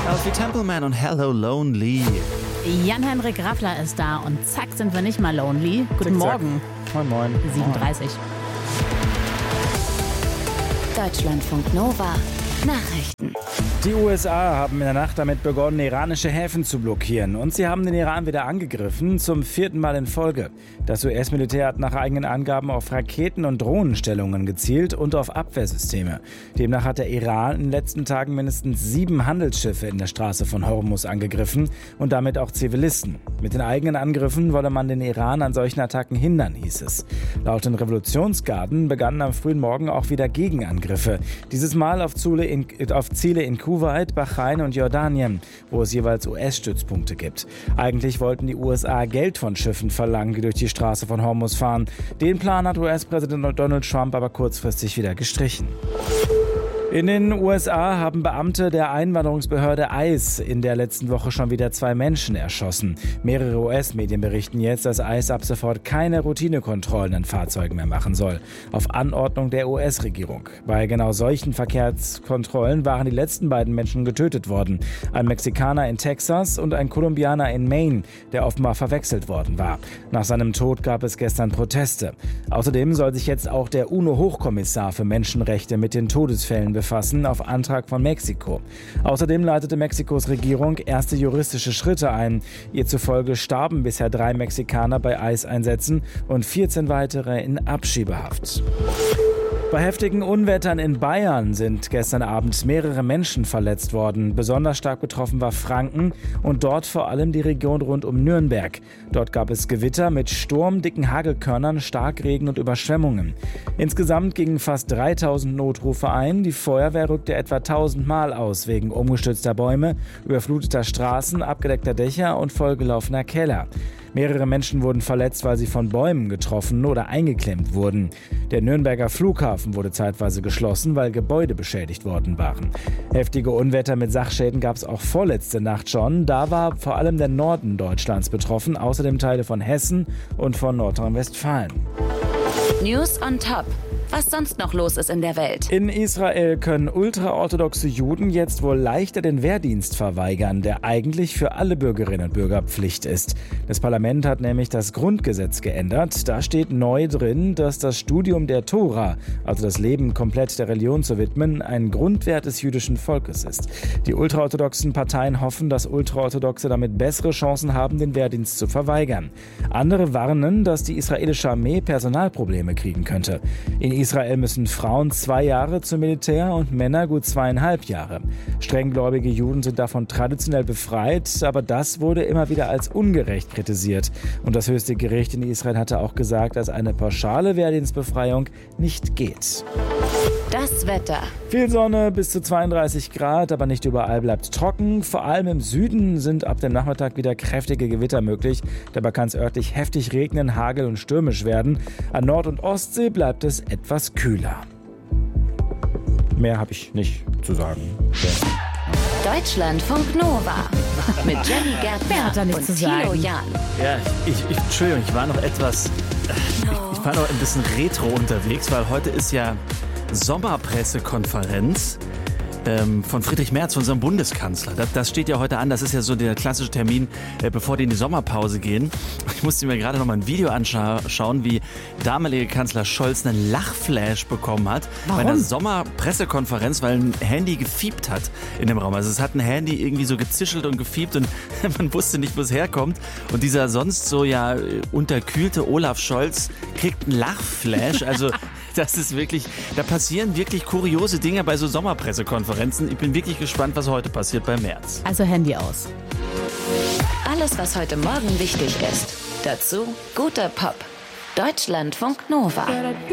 Elfie Templeman und Hello Lonely. Jan-Henrik Raffler ist da und zack sind wir nicht mal lonely. Guten Morgen. Moin, moin. 7:30. Deutschlandfunk Nova. Nachrichten. Die USA haben in der Nacht damit begonnen, iranische Häfen zu blockieren. Und sie haben den Iran wieder angegriffen, zum 4. Mal in Folge. Das US-Militär hat nach eigenen Angaben auf Raketen- und Drohnenstellungen gezielt und auf Abwehrsysteme. Demnach hat der Iran in den letzten Tagen mindestens 7 Handelsschiffe in der Straße von Hormuz angegriffen und damit auch Zivilisten. Mit den eigenen Angriffen wolle man den Iran an solchen Attacken hindern, hieß es. Laut den Revolutionsgarden begannen am frühen Morgen auch wieder Gegenangriffe. Dieses Mal auf Ziele in Kuwait, Bahrain und Jordanien, wo es jeweils US-Stützpunkte gibt. Eigentlich wollten die USA Geld von Schiffen verlangen, die durch die Straße von Hormuz fahren. Den Plan hat US-Präsident Donald Trump aber kurzfristig wieder gestrichen. In den USA haben Beamte der Einwanderungsbehörde ICE in der letzten Woche schon wieder 2 Menschen erschossen. Mehrere US-Medien berichten jetzt, dass ICE ab sofort keine Routinekontrollen an Fahrzeugen mehr machen soll. Auf Anordnung der US-Regierung. Bei genau solchen Verkehrskontrollen waren die letzten beiden Menschen getötet worden. Ein Mexikaner in Texas und ein Kolumbianer in Maine, der offenbar verwechselt worden war. Nach seinem Tod gab es gestern Proteste. Außerdem soll sich jetzt auch der UNO-Hochkommissar für Menschenrechte mit den Todesfällen befassen, auf Antrag von Mexiko. Außerdem leitete Mexikos Regierung erste juristische Schritte ein. Ihr zufolge starben bisher 3 Mexikaner bei ICE-Einsätzen und 14 weitere in Abschiebehaft. Bei heftigen Unwettern in Bayern sind gestern Abend mehrere Menschen verletzt worden. Besonders stark betroffen war Franken und dort vor allem die Region rund um Nürnberg. Dort gab es Gewitter mit Sturm, dicken Hagelkörnern, Starkregen und Überschwemmungen. Insgesamt gingen fast 3000 Notrufe ein. Die Feuerwehr rückte etwa 1000 Mal aus wegen umgestürzter Bäume, überfluteter Straßen, abgedeckter Dächer und vollgelaufener Keller. Mehrere Menschen wurden verletzt, weil sie von Bäumen getroffen oder eingeklemmt wurden. Der Nürnberger Flughafen wurde zeitweise geschlossen, weil Gebäude beschädigt worden waren. Heftige Unwetter mit Sachschäden gab es auch vorletzte Nacht schon. Da war vor allem der Norden Deutschlands betroffen, außerdem Teile von Hessen und von Nordrhein-Westfalen. News on Top. Was sonst noch los ist in der Welt. In Israel können ultraorthodoxe Juden jetzt wohl leichter den Wehrdienst verweigern, der eigentlich für alle Bürgerinnen und Bürger Pflicht ist. Das Parlament hat nämlich das Grundgesetz geändert. Da steht neu drin, dass das Studium der Tora, also das Leben komplett der Religion zu widmen, ein Grundwert des jüdischen Volkes ist. Die ultraorthodoxen Parteien hoffen, dass Ultraorthodoxe damit bessere Chancen haben, den Wehrdienst zu verweigern. Andere warnen, dass die israelische Armee Personalprobleme kriegen könnte. In Israel müssen Frauen 2 Jahre zum Militär und Männer gut 2,5 Jahre. Strenggläubige Juden sind davon traditionell befreit, aber das wurde immer wieder als ungerecht kritisiert. Und das höchste Gericht in Israel hatte auch gesagt, dass eine pauschale Wehrdienstbefreiung nicht geht. Das Wetter. Viel Sonne, bis zu 32 Grad, aber nicht überall bleibt trocken. Vor allem im Süden sind ab dem Nachmittag wieder kräftige Gewitter möglich. Dabei kann es örtlich heftig regnen, hageln und stürmisch werden. An Nord- und Ostsee bleibt es etwas kühler. Mehr habe ich nicht zu sagen. Deutschlandfunk Nova. Mit Jenny Wer hat da Gärtner nichts und zu Thilo sagen? Jahn. Ja, Entschuldigung, ich war noch etwas, ich war noch ein bisschen retro unterwegs, weil heute ist ja Sommerpressekonferenz von Friedrich Merz, von unserem Bundeskanzler. Das steht ja heute an, das ist ja so der klassische Termin, bevor die in die Sommerpause gehen. Ich musste mir gerade noch mal ein Video anschauen, wie damalige Kanzler Scholz einen Lachflash bekommen hat. Warum? Bei einer Sommerpressekonferenz, weil ein Handy gefiebt hat in dem Raum. Also es hat ein Handy irgendwie so gezischelt und gefiebt und man wusste nicht, wo es herkommt. Und dieser sonst so ja unterkühlte Olaf Scholz kriegt einen Lachflash. Also das ist wirklich, da passieren wirklich kuriose Dinge bei so Sommerpressekonferenzen. Ich bin wirklich gespannt, was heute passiert bei Merz. Also Handy aus. Alles, was heute Morgen wichtig ist. Dazu guter Pop. Deutschlandfunk Nova.